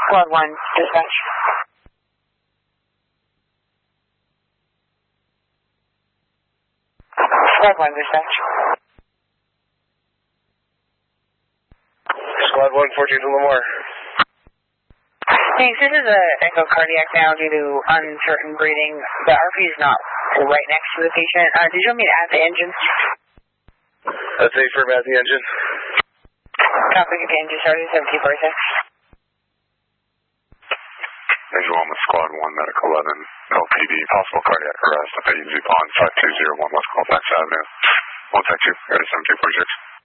Squad 1, dispatch. Squad 1, dispatch. Squad 1, 14 to Lamar. Thanks, this is a echo cardiac now due to uncertain breathing. The RP is not right next to the patient. Did you want me to add the engine? That's A for add the engine. Copy, the engine started 1746. Angel 1 with Squad 1, Medic 11, LPD, possible cardiac arrest at AUZ Pond 5201 West Colfax Avenue. 1 2, ready 1746.